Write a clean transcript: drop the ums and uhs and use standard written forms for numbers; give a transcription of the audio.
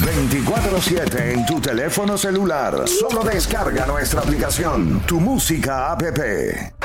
24/7 en tu teléfono celular. Solo descarga nuestra aplicación, Tu Música app.